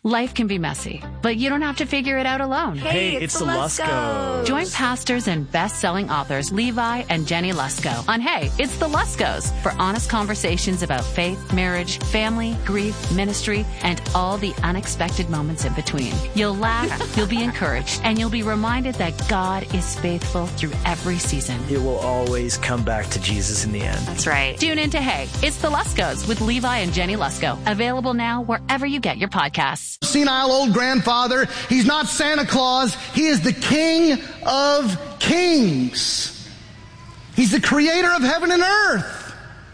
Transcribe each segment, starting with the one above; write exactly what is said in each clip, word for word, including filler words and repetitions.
Life can be messy, but you don't have to figure it out alone. Hey, it's, it's the Luskos. Join pastors and best-selling authors Levi and Jenny Lusko on Hey, It's the Luskos for honest conversations about faith, marriage, family, grief, ministry, and all the unexpected moments in between. You'll laugh, you'll be encouraged, and you'll be reminded that God is faithful through every season. It will always come back to Jesus in the end. That's right. Tune in to Hey, It's the Luskos with Levi and Jenny Lusko. Available now wherever you get your podcasts. Senile old grandfather. He's not Santa Claus. He is the King of Kings. He's the creator of heaven and earth.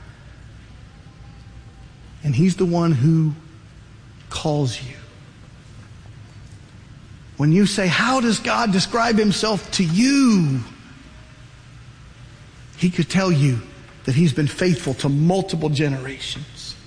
And he's the one who calls you. When you say, how does God describe himself to you? He could tell you that he's been faithful to multiple generations.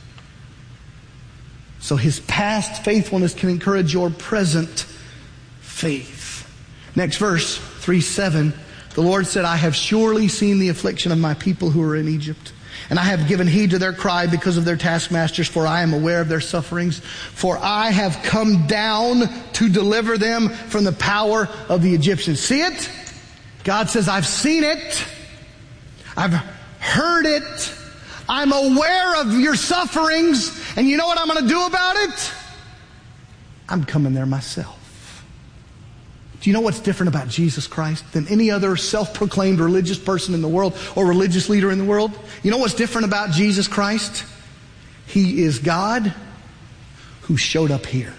So his past faithfulness can encourage your present faith. Next verse, three seven. The Lord said, I have surely seen the affliction of my people who are in Egypt, and I have given heed to their cry because of their taskmasters, for I am aware of their sufferings. For I have come down to deliver them from the power of the Egyptians. See it? God says, I've seen it. I've heard it. I'm aware of your sufferings. And you know what I'm going to do about it? I'm coming there myself. Do you know what's different about Jesus Christ than any other self-proclaimed religious person in the world or religious leader in the world? You know what's different about Jesus Christ? He is God who showed up here.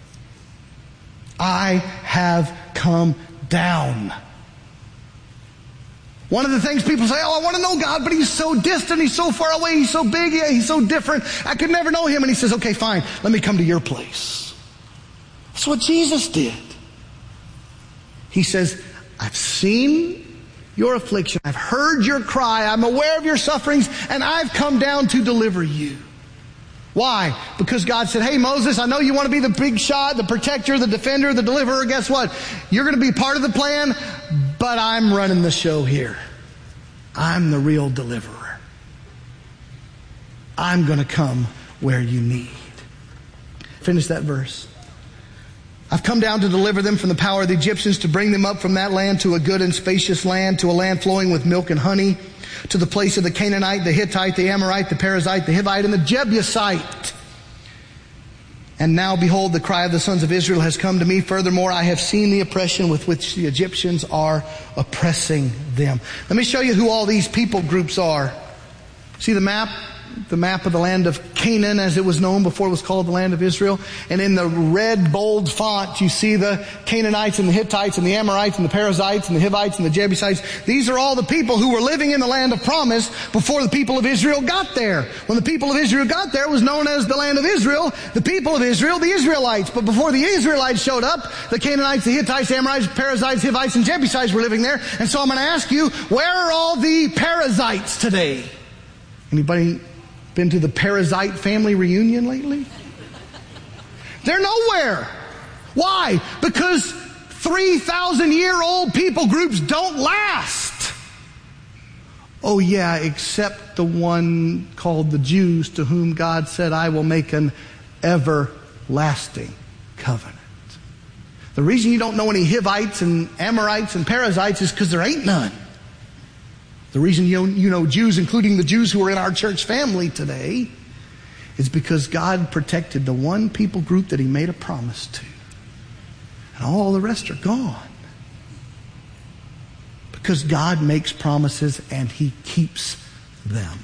I have come down. One of the things people say, oh, I want to know God, but he's so distant, he's so far away, he's so big, yeah, he's so different. I could never know him. And he says, okay, fine, let me come to your place. That's what Jesus did. He says, I've seen your affliction, I've heard your cry, I'm aware of your sufferings, and I've come down to deliver you. Why? Because God said, hey, Moses, I know you want to be the big shot, the protector, the defender, the deliverer. Guess what? You're going to be part of the plan, but I'm running the show here. I'm the real deliverer. I'm going to come where you need. Finish that verse. I've come down to deliver them from the power of the Egyptians, to bring them up from that land to a good and spacious land, to a land flowing with milk and honey, to the place of the Canaanite, the Hittite, the Amorite, the Perizzite, the Hivite, and the Jebusite. And now, behold, the cry of the sons of Israel has come to me. Furthermore, I have seen the oppression with which the Egyptians are oppressing them. Let me show you who all these people groups are. See the map? The map of the land of Canaan, as it was known before it was called the land of Israel. And in the red bold font, you see the Canaanites and the Hittites and the Amorites and the Perizzites and the Hivites and the Jebusites. These are all the people who were living in the land of promise before the people of Israel got there. When the people of Israel got there, it was known as the land of Israel, the people of Israel, the Israelites. But before the Israelites showed up, the Canaanites, the Hittites, Amorites, Perizzites, Hivites, and Jebusites were living there. And so I'm going to ask you, where are all the Perizzites today? Anybody been to the Perizzite family reunion lately? They're nowhere. Why? Because three thousand year old people groups don't last. Oh yeah, except the one called the Jews, to whom God said, I will make an everlasting covenant. The reason you don't know any Hivites and Amorites and Perizzites is because there ain't none. The reason you know, you know Jews, including the Jews who are in our church family today, is because God protected the one people group that he made a promise to. And all the rest are gone. Because God makes promises and he keeps them.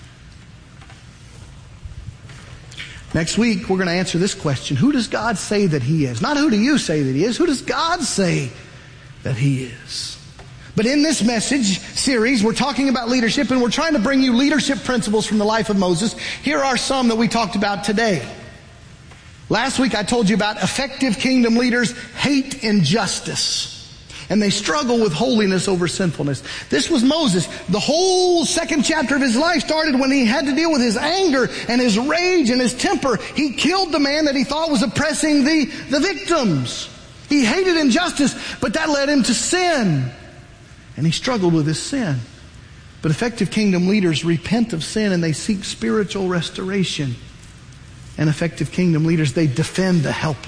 Next week, we're going to answer this question. Who does God say that he is? Not who do you say that he is. Who does God say that he is? But in this message series, we're talking about leadership, and we're trying to bring you leadership principles from the life of Moses. Here are some that we talked about today. Last week I told you about effective kingdom leaders hate injustice, and they struggle with holiness over sinfulness. This was Moses. The whole second chapter of his life started when he had to deal with his anger and his rage and his temper. He killed the man that he thought was oppressing the, the victims. He hated injustice, but that led him to sin. And he struggled with his sin. But effective kingdom leaders repent of sin and they seek spiritual restoration. And effective kingdom leaders, they defend the helpless.